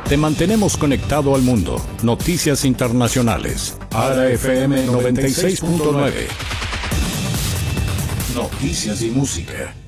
Te mantenemos conectado al mundo. Noticias internacionales. ARA FM 96.9. Noticias y música.